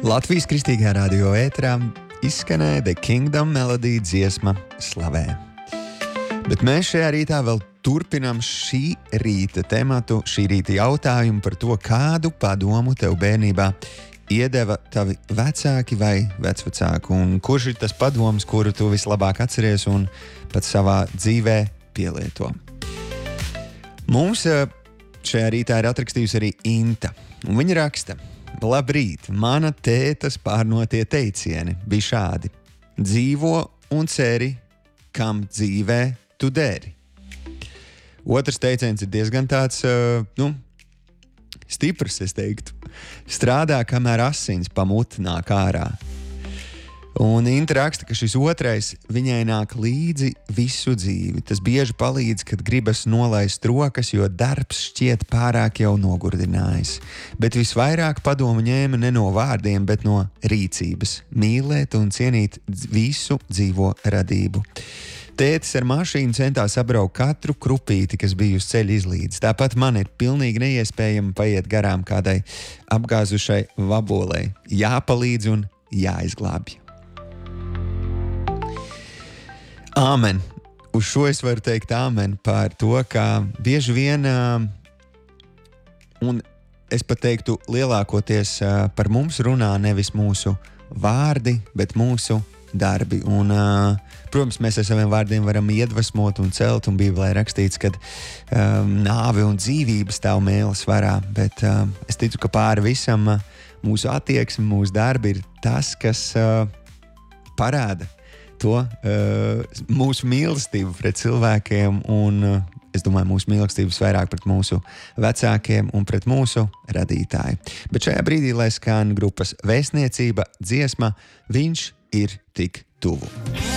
Latvijas kristīgajā radio ēterā izskanēja The Kingdom melodija dziesma Slavē. Bet mēs šajā rītā vēl turpinām šī rīta tematu, šī rīta jautājumu par to, kādu padomu tev bērnībā iedeva tavi vecāki vai vecvecāki, un kurš ir tas padoms, kuru tu vislabāk atceries un pat savā dzīvē pielieto. Mums šajā rītā ir atrakstījusi arī Inta, un viņa raksta: Labrīt, mana tētas pārnotie teicieni bija šādi: dzīvo un ceri, kam dzīvē tu deri. Otrs teiciens ir diezgan tāds, stiprs, es teiktu. Strādā, kamēr asins pa muti nāk ārā. Un Inta raksta, ka šis otrais viņai nāk līdzi visu dzīvi. Tas bieži palīdz, kad gribas nolaist rokas, jo darbs šķiet pārāk jau nogurdinājis. Bet visvairāk padomu ņēma ne no vārdiem, bet no rīcības. Mīlēt un cienīt visu dzīvo radību. Tētis ar mašīnu centās apbraukt katru krupīti, kas bija uz ceļa izlīdz. Tāpat man ir pilnīgi neiespējami paiet garām kādai apgāzušai vabolei. Jāpalīdz un jāizglābj. Āmen. Uz šo es varu teikt āmen par to, ka bieži vien, un es pat teiktu lielākoties par mums runā nevis mūsu vārdi, bet mūsu darbi. Un, protams, mēs ar saviem vārdiem varam iedvesmot un celt, un Bībelē rakstīts, ka nāve un dzīvība stāv mēles varā, bet es ticu, ka pāri visam mūsu attieksme, mūsu darbi ir tas, kas parāda to mūsu mīlestību pret cilvēkiem, un es domāju, mūsu mīlestības vairāk pret mūsu vecākiem un pret mūsu radītāju. Bet šajā brīdī, lai skan grupas Vēstniecība dziesma Viņš ir tik tuvu.